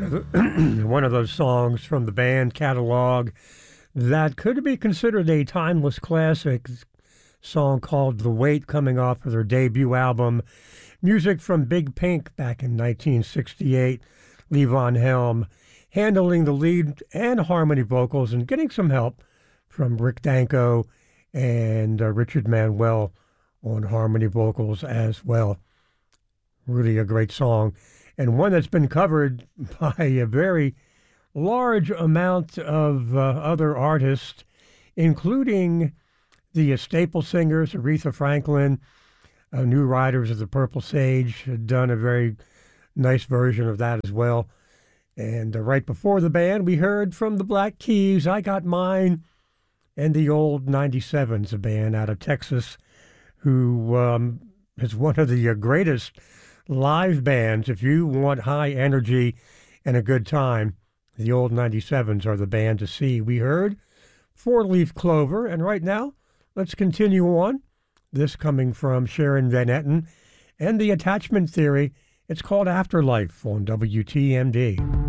One of those songs from the band catalog that could be considered a timeless classic. Song called The Weight, coming off of their debut album. Music from Big Pink back in 1968. Levon Helm handling the lead and harmony vocals and getting some help from Rick Danko and Richard Manuel on harmony vocals as well. Really a great song, and one that's been covered by a very large amount of other artists, including the Staple Singers, Aretha Franklin, New Riders of the Purple Sage had done a very nice version of that as well. And right before the band, we heard from the Black Keys, I Got Mine, and the Old 97s, a band out of Texas who is one of the greatest live bands. If you want high energy and a good time, the Old 97s are the band to see. We heard Four Leaf Clover, and right now, let's continue on. This coming from Sharon Van Etten and the Attachment Theory. It's called Afterlife on WTMD.